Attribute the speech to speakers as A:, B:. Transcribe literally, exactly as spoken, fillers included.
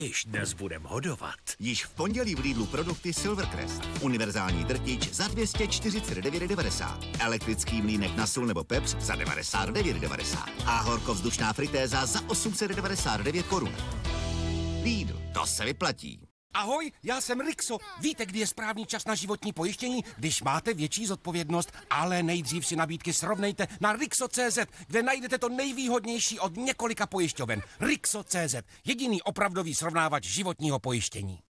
A: Již dnes budem hodovat.
B: Již v pondělí v Lidlu produkty Silvercrest. Univerzální drtič za dvě stě čtyřicet devět devadesát. Elektrický mlýnek na sůl nebo pepř za devadesát devět devadesát. A horkovzdušná fritéza za osm set devadesát devět korun. Lidl, to se vyplatí.
C: Ahoj, já jsem Rixo. Víte, kdy je správný čas na životní pojištění? Když máte větší zodpovědnost, ale nejdřív si nabídky srovnejte na Rixo tečka cé zet, kde najdete to nejvýhodnější od několika pojišťoven. Rixo tečka cé zet, jediný opravdový srovnávač životního pojištění.